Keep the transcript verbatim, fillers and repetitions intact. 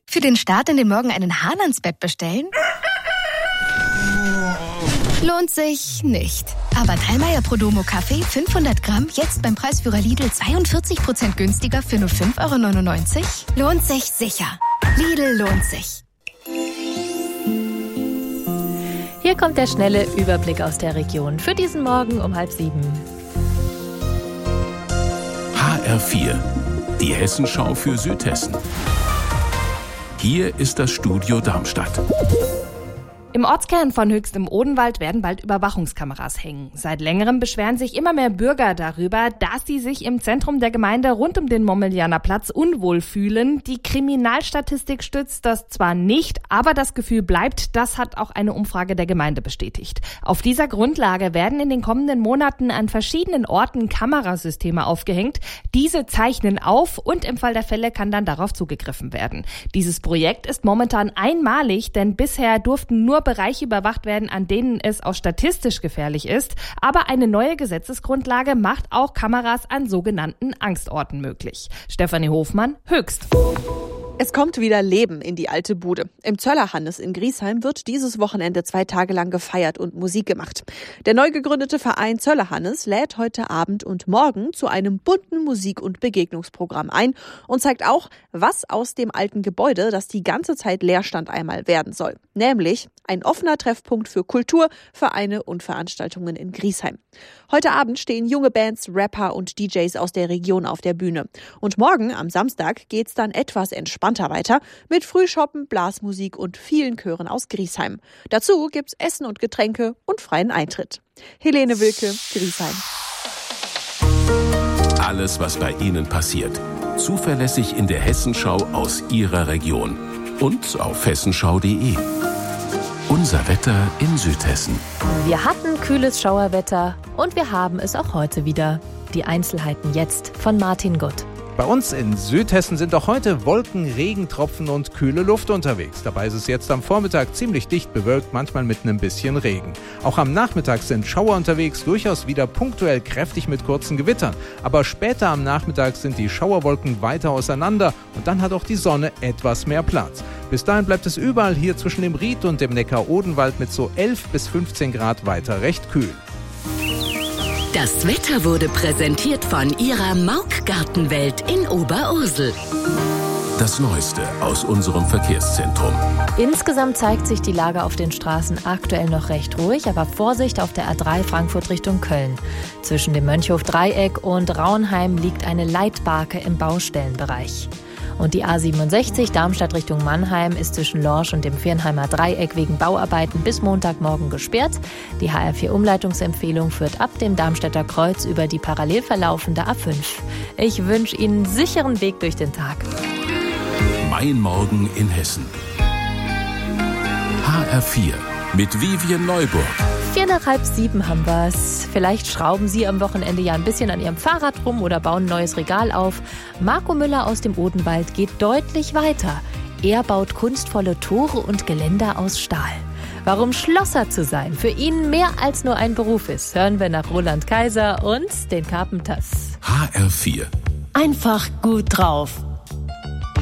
Für den Start in den Morgen einen Hahn ans Bett bestellen? Lohnt sich nicht. Aber Dallmayr Prodomo Kaffee fünfhundert Gramm jetzt beim Preisführer Lidl zweiundvierzig Prozent günstiger für nur fünf Euro neunundneunzig? Lohnt sich sicher. Lidl lohnt sich. Hier kommt der schnelle Überblick aus der Region für diesen Morgen um halb sieben. H R vier, die Hessenschau für Südhessen. Hier ist das Studio Darmstadt. Im Ortskern von Höchst im Odenwald werden bald Überwachungskameras hängen. Seit längerem beschweren sich immer mehr Bürger darüber, dass sie sich im Zentrum der Gemeinde rund um den Montmelianer Platz unwohl fühlen. Die Kriminalstatistik stützt das zwar nicht, aber das Gefühl bleibt, das hat auch eine Umfrage der Gemeinde bestätigt. Auf dieser Grundlage werden in den kommenden Monaten an verschiedenen Orten Kamerasysteme aufgehängt. Diese zeichnen auf und im Fall der Fälle kann dann darauf zugegriffen werden. Dieses Projekt ist momentan einmalig, denn bisher durften nur Bereiche überwacht werden, an denen es auch statistisch gefährlich ist. Aber eine neue Gesetzesgrundlage macht auch Kameras an sogenannten Angstorten möglich. Stefanie Hofmann, Höchst. Es kommt wieder Leben in die alte Bude. Im Zöllerhannes in Griesheim wird dieses Wochenende zwei Tage lang gefeiert und Musik gemacht. Der neu gegründete Verein Zöllerhannes lädt heute Abend und morgen zu einem bunten Musik- und Begegnungsprogramm ein und zeigt auch, was aus dem alten Gebäude, das die ganze Zeit leer stand, einmal werden soll. Nämlich ein offener Treffpunkt für Kultur, Vereine und Veranstaltungen in Griesheim. Heute Abend stehen junge Bands, Rapper und D Js aus der Region auf der Bühne. Und morgen, am Samstag, geht's dann etwas entspannter weiter mit Frühschoppen, Blasmusik und vielen Chören aus Griesheim. Dazu gibt's Essen und Getränke und freien Eintritt. Helene Wilke, Griesheim. Alles, was bei Ihnen passiert. Zuverlässig in der Hessenschau aus Ihrer Region. Und auf hessenschau punkt de. Unser Wetter in Südhessen. Wir hatten kühles Schauerwetter und wir haben es auch heute wieder. Die Einzelheiten jetzt von Martin Gutt. Bei uns in Südhessen sind auch heute Wolken, Regentropfen und kühle Luft unterwegs. Dabei ist es jetzt am Vormittag ziemlich dicht bewölkt, manchmal mit einem bisschen Regen. Auch am Nachmittag sind Schauer unterwegs, durchaus wieder punktuell kräftig mit kurzen Gewittern. Aber später am Nachmittag sind die Schauerwolken weiter auseinander und dann hat auch die Sonne etwas mehr Platz. Bis dahin bleibt es überall hier zwischen dem Ried und dem Neckar-Odenwald mit so elf bis fünfzehn Grad weiter recht kühl. Das Wetter wurde präsentiert von Ihrer Mauk Gartenwelt in Oberursel. Das Neueste aus unserem Verkehrszentrum. Insgesamt zeigt sich die Lage auf den Straßen aktuell noch recht ruhig, aber Vorsicht auf der A drei Frankfurt Richtung Köln. Zwischen dem Mönchhof-Dreieck und Raunheim liegt eine Leitbarke im Baustellenbereich. Und die A siebenundsechzig Darmstadt Richtung Mannheim ist zwischen Lorsch und dem Viernheimer Dreieck wegen Bauarbeiten bis Montagmorgen gesperrt. Die H R vier Umleitungsempfehlung führt ab dem Darmstädter Kreuz über die parallel verlaufende A fünf. Ich wünsche Ihnen einen sicheren Weg durch den Tag. Mein Morgen in Hessen. H R vier mit Vivian Neuburg. Vier nach halb sieben haben wir's. Vielleicht schrauben Sie am Wochenende ja ein bisschen an Ihrem Fahrrad rum oder bauen ein neues Regal auf. Marco Müller aus dem Odenwald geht deutlich weiter. Er baut kunstvolle Tore und Geländer aus Stahl. Warum Schlosser zu sein für ihn mehr als nur ein Beruf ist, hören wir nach Roland Kaiser und den Carpenters. H R vier. Einfach gut drauf.